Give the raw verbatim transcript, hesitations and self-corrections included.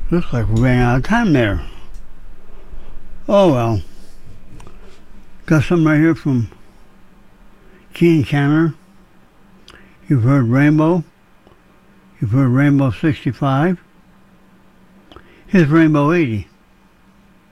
Looks like we ran out of time there. Oh well. Got something right here from Gene Chandler. You've heard Rainbow. You've heard Rainbow sixty-five. Here's Rainbow eighty.